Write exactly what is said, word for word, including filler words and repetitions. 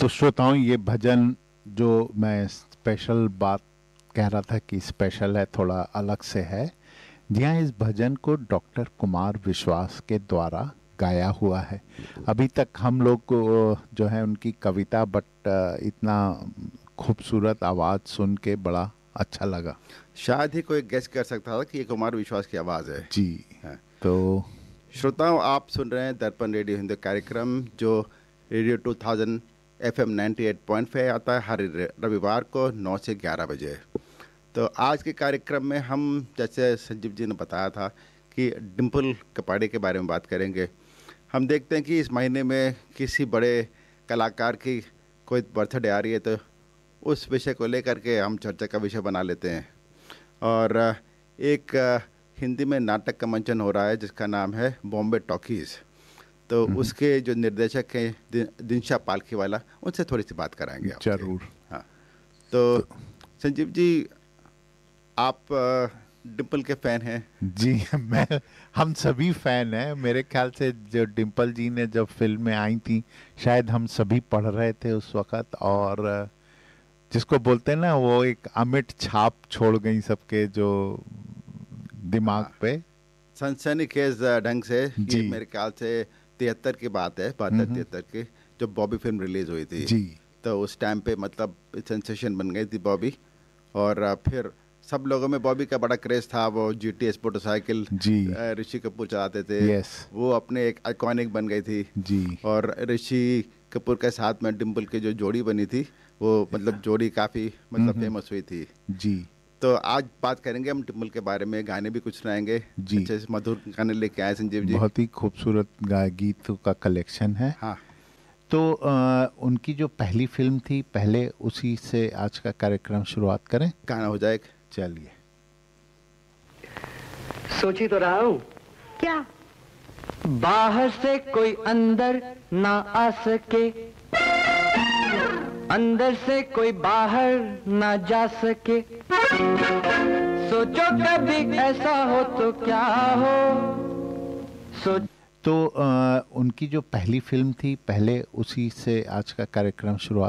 तो श्रोताओं, ये भजन जो मैं स्पेशल बात कह रहा था कि स्पेशल है, थोड़ा अलग से है। जी हाँ, इस भजन को डॉक्टर कुमार विश्वास के द्वारा गाया हुआ है। अभी तक हम लोग को जो है उनकी कविता, बट इतना खूबसूरत आवाज़ सुन के बड़ा अच्छा लगा। शायद ही कोई गेस कर सकता था कि ये कुमार विश्वास की आवाज़ है। जी हाँ। तो श्रोताओं, आप सुन रहे हैं दर्पण रेडियो हिंदी कार्यक्रम, जो radio two thousand F M ninety eight point five आता है हर रविवार को नौ से ग्यारह बजे। तो आज के कार्यक्रम में हम, जैसे संजीव जी ने बताया था, कि डिम्पल कपाड़े के बारे में बात करेंगे। हम देखते हैं कि इस महीने में किसी बड़े कलाकार की कोई बर्थडे आ रही है तो उस विषय को लेकर के हम चर्चा का विषय बना लेते हैं। और एक हिंदी में नाटक का मंचन हो रहा है जिसका नाम है बॉम्बे टॉकीज़। तो उसके जो निर्देशक हैं दि, दिनशा पालखीवाला, उनसे थोड़ी सी बात कराएंगे आप। जरूर। हाँ, तो, तो संजीव जी, आप डिम्पल के फ़ैन हैं? जी, मैं हम सभी फ़ैन हैं। मेरे ख्याल से जो डिम्पल जी ने जब फिल्में आई थी, शायद हम सभी पढ़ रहे थे उस वक़्त, और जिसको बोलते हैं ना, वो एक अमिट छाप छोड़ गई सबके जो दिमाग पे, सनसनीखेज ढंग से। ये मेरे ख्याल से तिहत्तर की बात है, बहत्तर तिहत्तर की, जब बॉबी फिल्म रिलीज़ हुई थी। जी। तो उस टाइम पे मतलब सेंसेशन बन गई थी बॉबी, और फिर सब लोगों में बॉबी का बड़ा क्रेज था। वो G T S motorcycle Rishi Kapoor चलाते थे। यस। वो अपने एक आइकॉनिक बन गई थी। जी। और ऋषि कपूर के साथ में डिम्पल की जो जोड़ी बनी थी, वो मतलब जोड़ी काफ़ी मतलब फेमस हुई थी। जी। तो आज बात करेंगे हम डिम्पल के बारे में, गाने भी कुछ सुनाएंगे। जी। अच्छे मधुर गाने लेके आए संजीव जी। बहुत ही खूबसूरत गीतों का कलेक्शन है। हाँ। तो आ, उनकी जो पहली फिल्म थी, पहले उसी से आज का कार्यक्रम शुरुआत करें। गाना हो जाए। चलिए। सोची तो रहा हूँ क्या? बाहर से कोई अंदर ना आ सके, अंदर से कोई बाहर ना जा सके। सोचो कभी ऐसा हो तो क्या हो। सोच तो आ, उनकी जो पहली फिल्म थी, पहले उसी से आज का कार्यक्रम शुरुआत